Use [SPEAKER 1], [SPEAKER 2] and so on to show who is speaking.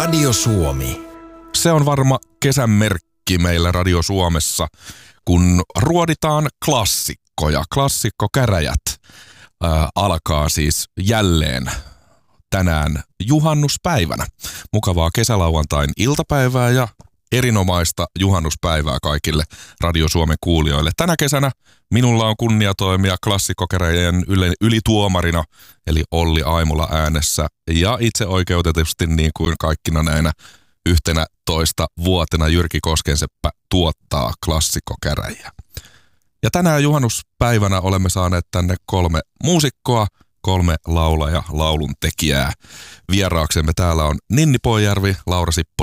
[SPEAKER 1] Radio Suomi.
[SPEAKER 2] Se on varma kesän merkki meillä Radio Suomessa, kun ruoditaan klassikkoja. Klassikkokäräjät alkaa siis jälleen tänään juhannuspäivänä. Mukavaa kesälauantain iltapäivää ja erinomaista juhannuspäivää kaikille Radio Suomen kuulijoille. Tänä kesänä minulla on kunnia toimia klassikkokäräjien ylituomarina, eli Olli Aimola äänessä. Ja itse oikeutetusti niin kuin kaikkina näinä 11 vuotena Jyrki Koskenseppä tuottaa klassikkokäräjiä. Ja tänään juhannuspäivänä olemme saaneet tänne 3 muusikkoa, 3 laulaja, lauluntekijää. Vieraaksemme täällä on Ninni Poijärvi, Laura Sippola